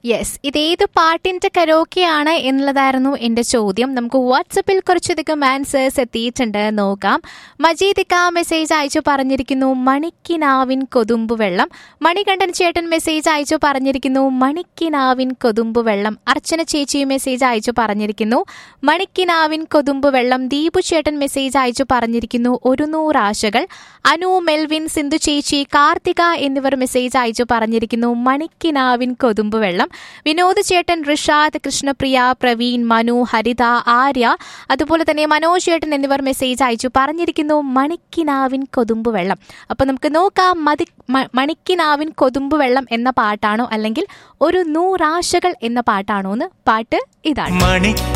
Yes, ഇതേത് പാട്ടിന്റെ കരോക്കെയാണ് എന്നുള്ളതായിരുന്നു എന്റെ ചോദ്യം. നമുക്ക് വാട്സപ്പിൽ കുറച്ചധികം ആൻസേഴ്സ് എത്തിയിട്ടുണ്ട്, നോക്കാം. മജീദിക്ക മെസ്സേജ് അയച്ചു പറഞ്ഞിരിക്കുന്നു മണിക്കിനാവിൻ കൊതുമ്പ് വെള്ളം. മണികണ്ഠൻ ചേട്ടൻ മെസ്സേജ് അയച്ചു പറഞ്ഞിരിക്കുന്നു മണിക്കിനാവിൻ കൊതുമ്പ് വെള്ളം. അർച്ചന ചേച്ചി മെസ്സേജ് അയച്ചു പറഞ്ഞിരിക്കുന്നു മണിക്കിനാവിൻ കൊതുമ്പ് വെള്ളം. ദീപു ചേട്ടൻ മെസ്സേജ് അയച്ചു പറഞ്ഞിരിക്കുന്നു ഒരു നൂറാശകൾ. അനു, മെൽവിൻ, സിന്ധു ചേച്ചി, കാർത്തിക എന്നിവർ മെസ്സേജ് അയച്ചു പറഞ്ഞിരിക്കുന്നു മണിക്കിനാവിൻ കൊതുമ്പ് വെള്ളം. വിനോദ് ചേട്ടൻ, ഋഷാദ്, കൃഷ്ണപ്രിയ, പ്രവീൺ, മനു, ഹരിത, ആര്യ, അതുപോലെ തന്നെ മനോജ് ചേട്ടൻ എന്നിവർ മെസ്സേജ് അയച്ചു പറഞ്ഞിരിക്കുന്നു മണിക്കിനാവിൻ കൊതുമ്പ് വെള്ളം. അപ്പൊ നമുക്ക് നോക്കാം, മണിക്കിനാവിൻ കൊതുമ്പ് വെള്ളം എന്ന പാട്ടാണോ അല്ലെങ്കിൽ ഒരു നൂറാശകൾ എന്ന പാട്ടാണോ എന്ന്. പാട്ട് ഇതാണ്.